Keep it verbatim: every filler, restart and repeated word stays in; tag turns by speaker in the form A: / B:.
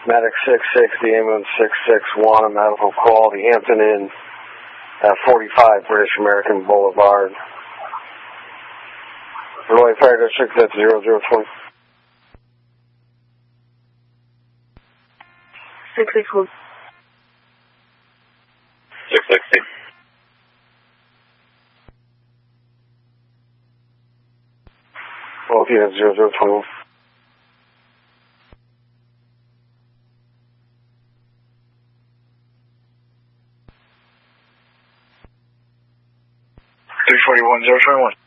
A: Medic six sixty, ambulance six six one, a medical call, the Hampton Inn at forty-five British American Boulevard. Roy Fire District at zero zero twenty.
B: six six one.
C: six sixty.
A: Well, if you have zero zero twenty-one.
C: three forty-one, zero twenty-one.